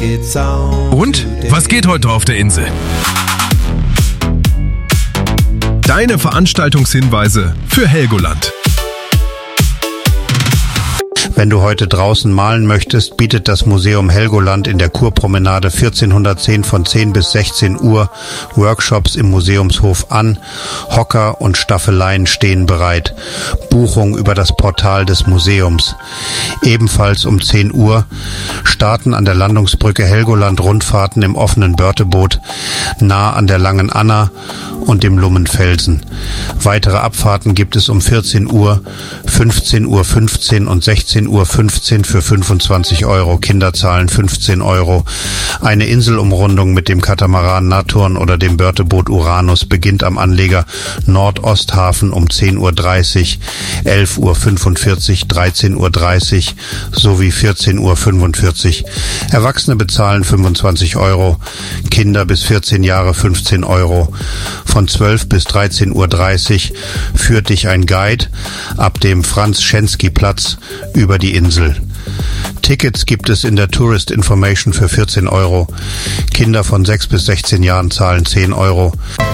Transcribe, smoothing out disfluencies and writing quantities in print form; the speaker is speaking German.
Und was geht heute auf der Insel? Deine Veranstaltungshinweise für Helgoland. Wenn du heute draußen malen möchtest, bietet das Museum Helgoland in der Kurpromenade 1410 von 10 bis 16 Uhr Workshops im Museumshof an. Hocker und Staffeleien stehen bereit. Buchung über das Portal des Museums. Ebenfalls um 10 Uhr starten an der Landungsbrücke Helgoland Rundfahrten im offenen Börteboot nah an der Langen Anna und dem Lummenfelsen. Weitere Abfahrten gibt es um 14 Uhr, 15:15 Uhr und 16:15 Uhr für 25 Euro. Kinder zahlen 15 Euro. Eine Inselumrundung mit dem Katamaran Naturn oder dem Börteboot Uranus beginnt am Anleger Nordosthafen um 10:30 Uhr, 11:45 Uhr, 13:30 Uhr sowie 14:45 Uhr. Erwachsene bezahlen 25 Euro, Kinder bis 14 Jahre 15 Euro. Von 12 bis 13:30 Uhr führt dich ein Guide ab dem Franz-Schensky-Platz über die Insel. Tickets gibt es in der Tourist Information für 14 Euro. Kinder von 6 bis 16 Jahren zahlen 10 Euro.